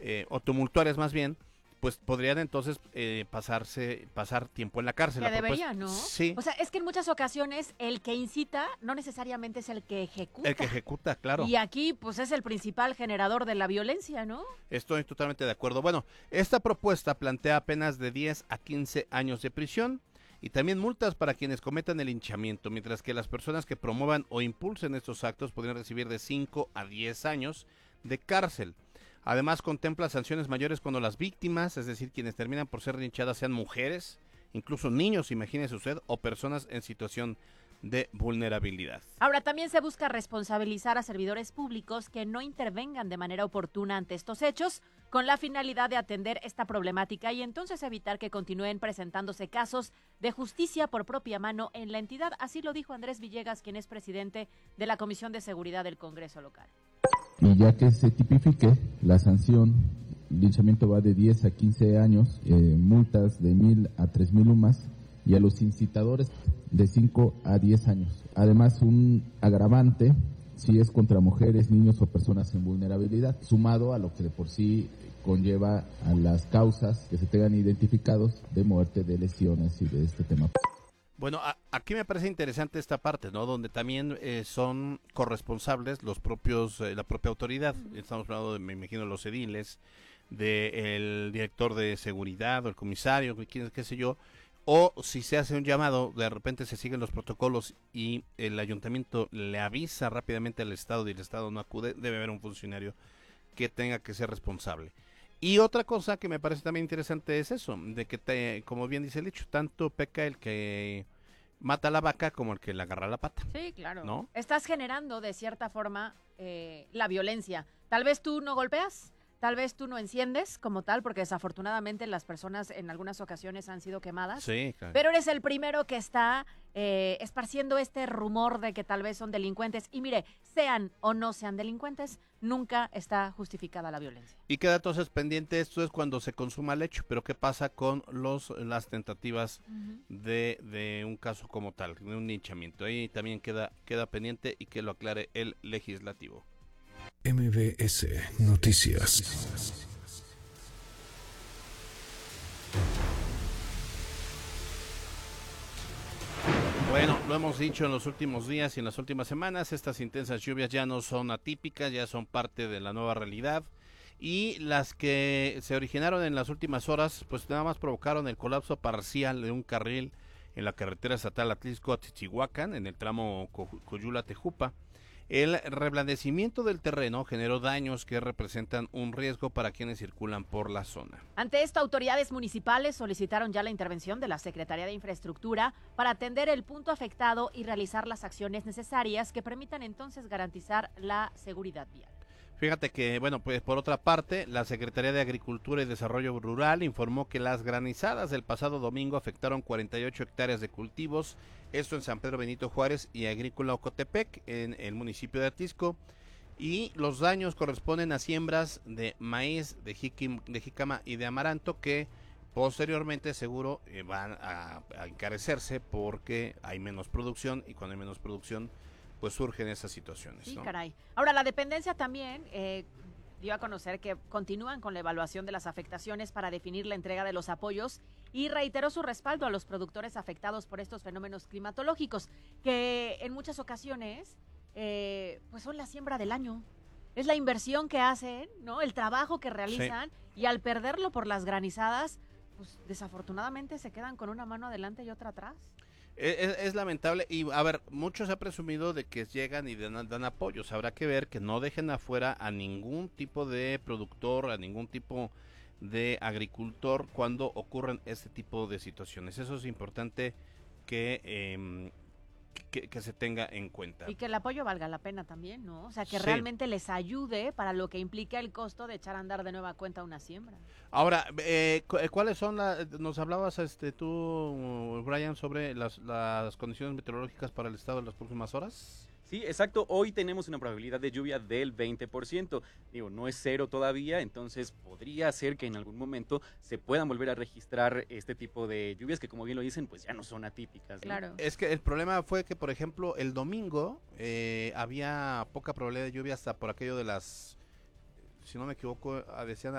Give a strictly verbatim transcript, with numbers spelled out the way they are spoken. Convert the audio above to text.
eh, o tumultuarias más bien, pues podrían entonces eh, pasarse pasar tiempo en la cárcel. Que La debería, propuesta, ¿no? sí. O sea, es que en muchas ocasiones el que incita no necesariamente es el que ejecuta. El que ejecuta, claro. Y aquí, pues, es el principal generador de la violencia, ¿no? Estoy totalmente de acuerdo. Bueno, esta propuesta plantea penas de diez a quince años de prisión y también multas para quienes cometan el linchamiento, mientras que las personas que promuevan o impulsen estos actos podrían recibir de cinco a diez años de cárcel. Además, contempla sanciones mayores cuando las víctimas, es decir, quienes terminan por ser linchadas, sean mujeres, incluso niños, imagínese usted, o personas en situación de vulnerabilidad. Ahora, también se busca responsabilizar a servidores públicos que no intervengan de manera oportuna ante estos hechos, con la finalidad de atender esta problemática y entonces evitar que continúen presentándose casos de justicia por propia mano en la entidad. Así lo dijo Andrés Villegas, quien es presidente de la Comisión de Seguridad del Congreso local. Y ya que se tipifique la sanción, linchamiento va de diez a quince años, eh, multas de mil a tres mil UMAS, y a los incitadores de cinco a diez años. Además, un agravante si es contra mujeres, niños o personas en vulnerabilidad, sumado a lo que de por sí conlleva a las causas que se tengan identificados de muerte, de lesiones y de este tema. Bueno, a, aquí me parece interesante esta parte, ¿no? Donde también eh, son corresponsables los propios, eh, la propia autoridad. Estamos hablando de, me imagino, los ediles, del director de seguridad o el comisario, qué, qué sé yo. O si se hace un llamado, de repente se siguen los protocolos y el ayuntamiento le avisa rápidamente al Estado y el Estado no acude, debe haber un funcionario que tenga que ser responsable. Y otra cosa que me parece también interesante es eso, de que, te, como bien dice el dicho, tanto peca el que mata a la vaca como el que le agarra la pata. Sí, claro. ¿No? Estás generando, de cierta forma, eh, la violencia. Tal vez tú no golpeas, tal vez tú no enciendes como tal, porque desafortunadamente las personas en algunas ocasiones han sido quemadas. Sí, claro. Pero eres el primero que está eh, esparciendo este rumor de que tal vez son delincuentes. Y mire, sean o no sean delincuentes, nunca está justificada la violencia. Y queda entonces pendiente, esto es cuando se consuma el hecho, pero ¿qué pasa con los las tentativas uh-huh. de, de un caso como tal, de un linchamiento? Ahí también queda, queda pendiente y que lo aclare el legislativo. M B S Noticias. Bueno, lo hemos dicho en los últimos días y en las últimas semanas, estas intensas lluvias ya no son atípicas, ya son parte de la nueva realidad. Y las que se originaron en las últimas horas, pues nada más provocaron el colapso parcial de un carril en la carretera estatal Atlixco-Chichihuacán, en el tramo Coyula-Tejupa. El reblandecimiento del terreno generó daños que representan un riesgo para quienes circulan por la zona. Ante esto, autoridades municipales solicitaron ya la intervención de la Secretaría de Infraestructura para atender el punto afectado y realizar las acciones necesarias que permitan entonces garantizar la seguridad vial. Fíjate que, bueno, pues por otra parte, la Secretaría de Agricultura y Desarrollo Rural informó que las granizadas del pasado domingo afectaron cuarenta y ocho hectáreas de cultivos, esto en San Pedro Benito Juárez y Agrícola Ocotepec, en el municipio de Atlixco, y los daños corresponden a siembras de maíz, de, jiquim, de jícama y de amaranto que posteriormente seguro eh, van a, a encarecerse porque hay menos producción y cuando hay menos producción pues surgen esas situaciones. Sí, ¿no? Caray. Ahora, la dependencia también eh, dio a conocer que continúan con la evaluación de las afectaciones para definir la entrega de los apoyos y reiteró su respaldo a los productores afectados por estos fenómenos climatológicos, que en muchas ocasiones eh, pues son la siembra del año. Es la inversión que hacen, ¿no? El trabajo que realizan sí. Y al perderlo por las granizadas, pues desafortunadamente se quedan con una mano adelante y otra atrás. Es, es lamentable y, a ver, mucho se ha presumido de que llegan y dan, dan apoyos. Habrá que ver que no dejen afuera a ningún tipo de productor, a ningún tipo de agricultor cuando ocurren este tipo de situaciones. Eso es importante que, eh, que, que se tenga en cuenta. Y que el apoyo valga la pena también, ¿no? O sea, que sí. realmente les ayude para lo que implica el costo de echar a andar de nueva cuenta una siembra. Ahora, eh, ¿cuáles son las, nos hablabas este tú, Brian, sobre las, las condiciones meteorológicas para el estado en las próximas horas? Sí, exacto. Hoy tenemos una probabilidad de lluvia del veinte por ciento. Digo, no es cero todavía, entonces podría ser que en algún momento se puedan volver a registrar este tipo de lluvias que, como bien lo dicen, pues ya no son atípicas, ¿no? Claro. Es que el problema fue que, por ejemplo, el domingo eh, había poca probabilidad de lluvia hasta por aquello de las, si no me equivoco, decían